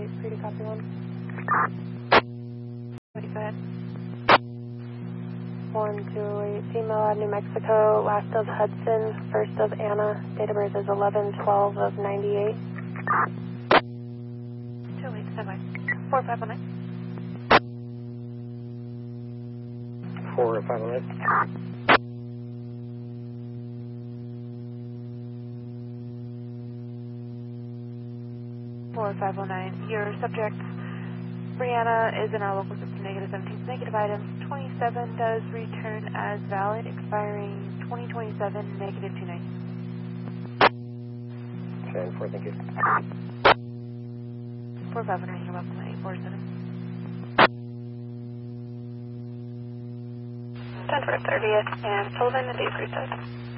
free to copy one. What do you said? 128, female out of New Mexico, last of Hudson, first of Anna, date of birth is 11/12 of 98. 208, standby. 4519. 4519. 4509. Your subject, Brianna, is in our local system, negative 17, negative items. 27 does return as valid, expiring 2027, negative 290. 10-4, thank you. 4509, you're welcome, 847. 10 for 30th, and Sullivan, the day's reset.